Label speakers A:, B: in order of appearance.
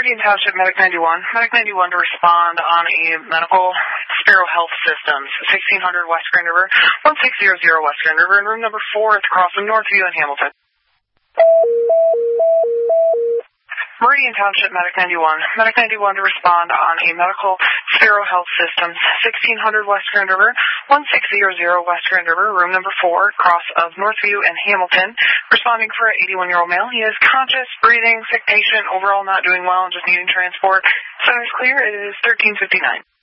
A: Meridian Township Medic 91. Medic 91 to respond on a medical Sparrow Health Systems, 1600 West Grand River, 1600 West Grand River, in room number 4 at the crossing Northview and Hamilton. Meridian Township Medic 91. Medic 91 to respond on a medical Sparrow Health Systems, 1600 West Grand River, 1600 West Grand River, room number 4, cross of Northview and Hamilton. Responding for an 81-year-old male. He is conscious, breathing, sick patient, overall not doing well, and just needing transport. Center is clear. It is 13:59.